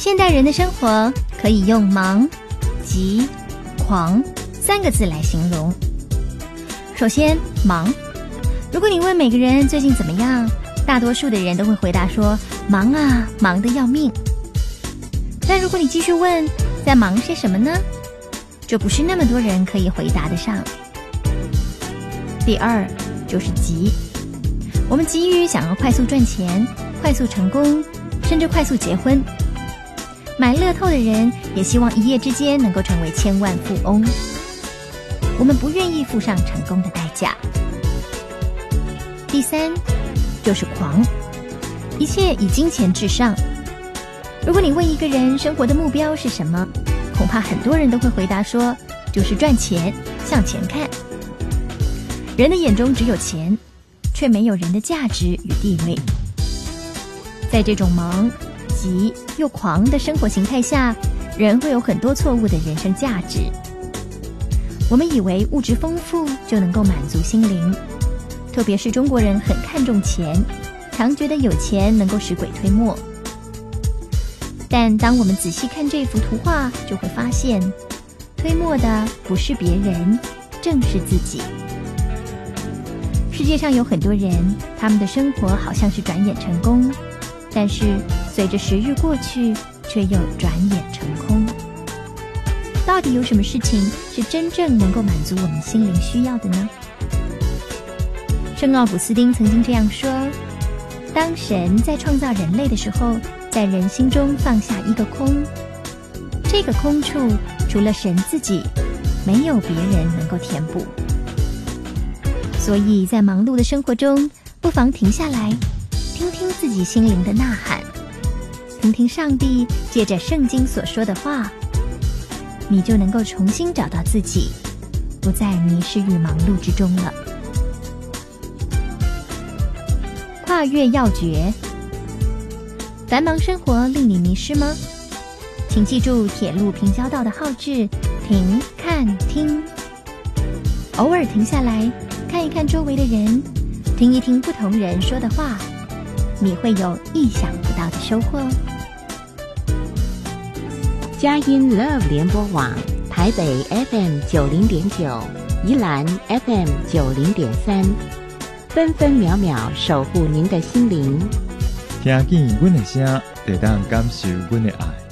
现代人的生活可以用忙、急、狂3个字来形容。首先，忙。如果你问每个人最近怎么样，大多数的人都会回答说忙啊，忙得要命。但如果你继续问在忙些什么呢，就不是那么多人可以回答得上。第二就是急，我们急于想要快速赚钱、快速成功，甚至快速结婚。买乐透的人也希望一夜之间能够成为千万富翁。我们不愿意付上成功的代价。第三就是狂，一切以金钱至上。如果你问一个人生活的目标是什么，恐怕很多人都会回答说就是赚钱，向前看。人的眼中只有钱，却没有人的价值与地位。在这种忙、急又狂的生活形态下，人会有很多错误的人生价值。我们以为物质丰富就能够满足心灵，特别是中国人很看重钱，常觉得有钱能够使鬼推磨。但当我们仔细看这幅图画，就会发现推磨的不是别人，正是自己。世界上有很多人，他们的生活好像是转眼成功，但是随着时日过去，却又转眼成空。到底有什么事情是真正能够满足我们心灵需要的呢？圣奥古斯丁曾经这样说，当神在创造人类的时候，在人心中放下一个空，这个空处除了神自己，没有别人能够填补。所以在忙碌的生活中，不妨停下来，听听自己心灵的呐喊，听听上帝借着圣经所说的话，你就能够重新找到自己，不再迷失于忙碌之中了。跨越要诀，繁忙生活令你迷失吗？请记住铁路平交道的号志，停、看、听。偶尔停下来，看一看周围的人，听一听不同人说的话，你会有意想不到的收获。 佳音 Love 联播网，台北 FM90.9，宜兰 FM90.3，分分秒秒守护您的心灵。 听见阮的声，就当感受阮的爱。